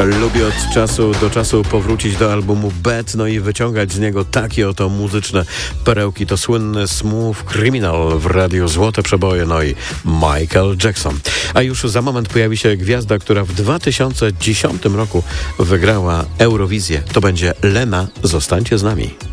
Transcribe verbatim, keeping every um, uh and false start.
Lubię od czasu do czasu powrócić do albumu Bad, no i wyciągać z niego takie oto muzyczne perełki. To słynny Smooth Criminal w radiu Złote Przeboje, no i Michael Jackson. A już za moment pojawi się gwiazda, która w dwa tysiące dziesiątym roku wygrała Eurowizję. To będzie Lena. Zostańcie z nami.